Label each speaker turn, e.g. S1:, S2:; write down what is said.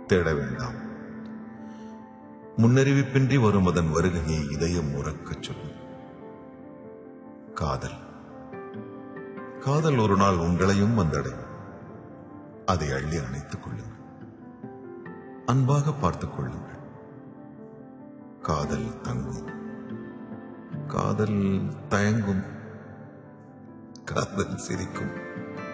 S1: தேட வேண்டாம். முன்னறிவிப்பின்றி வரும் அதன் வருகையை இதயம் உறக்கச் சொல்லும். காதல் காதல் ஒரு நாள் உங்களையும் வந்தடையும். அதை அள்ளி அணைத்துக் கொள்ளுங்கள். அன்பாக பார்த்துக் கொள்ளுங்கள். காதல் தங்கும். காதல் தயங்கும். காதல் சிரிக்கும்.